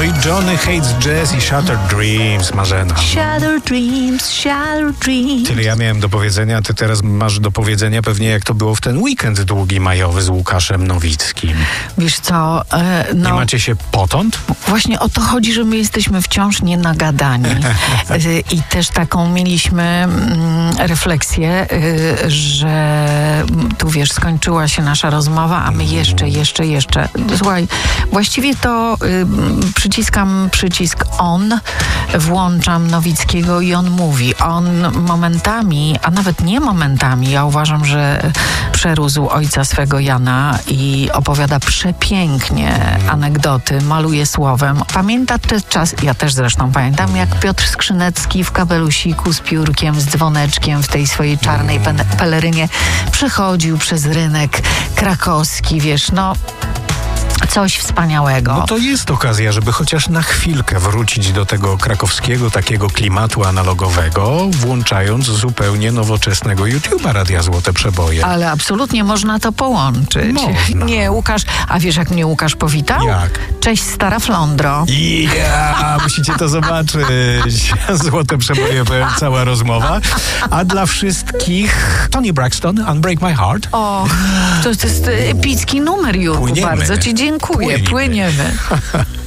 No i Johnny Hates Jazz i Shattered Dreams, Marzena. Shattered Dreams, Shattered Dreams. Tyle ja miałem do powiedzenia, ty teraz masz do powiedzenia pewnie, jak to było w ten weekend długi majowy z Łukaszem Nowickim. Wiesz co, no... Nie macie się potąd? Właśnie o to chodzi, że my jesteśmy wciąż nienagadani. I też taką mieliśmy refleksję, że tu wiesz, skończyła się nasza rozmowa, a my jeszcze. Słuchaj, właściwie to przyciskam przycisk on, włączam Nowickiego i on mówi. On momentami, a nawet nie momentami, ja uważam, że przerósł ojca swego Jana i opowiada przepięknie anegdoty, maluje słowem. Pamięta ten czas, ja też zresztą pamiętam, jak Piotr Skrzynecki w kapelusiku z piórkiem, z dzwoneczkiem w tej swojej czarnej pelerynie przechodził przez rynek krakowski, wiesz, no... Coś wspaniałego. No to jest okazja, żeby chociaż na chwilkę wrócić do tego krakowskiego takiego klimatu analogowego, włączając zupełnie nowoczesnego YouTube'a Radia Złote Przeboje. Ale absolutnie można to połączyć. Można. Nie, Łukasz, a wiesz jak mnie Łukasz powitał? Jak? Cześć, stara flądro. Musicie to zobaczyć. Złote Przeboje, cała rozmowa. A dla wszystkich Toni Braxton, Unbreak My Heart. O, to jest epicki numer, Jurku. Płyniemy. Bardzo ci dziękuję. Płyniemy.